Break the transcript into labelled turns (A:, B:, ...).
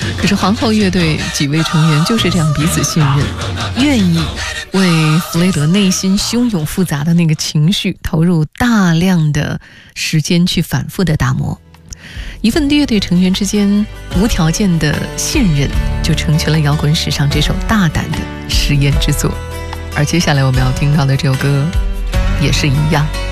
A: 可是皇后乐队几位成员就是这样彼此信任，愿意为弗雷德内心汹涌复杂的那个情绪投入大量的时间去反复的打磨。一份乐队成员之间无条件的信任，就成全了摇滚史上这首大胆的实验之作。而接下来我们要听到的这首歌也是一样。